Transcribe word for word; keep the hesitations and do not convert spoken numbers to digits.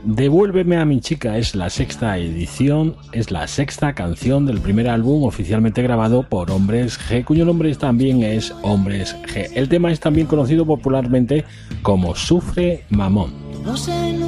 Devuélveme a mi chica es la sexta edición, es la sexta canción del primer álbum oficialmente grabado por Hombres G, cuyo nombre también es Hombres G. El tema es también conocido popularmente como Sufre Mamón. No sé, no